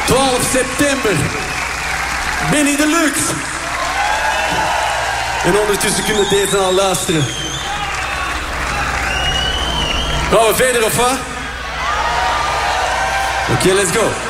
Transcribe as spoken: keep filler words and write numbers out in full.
twaalf september. Benny Deluxe. En ondertussen kunnen deze al luisteren. Gaan we verder of wat? Oké, okay, let's go.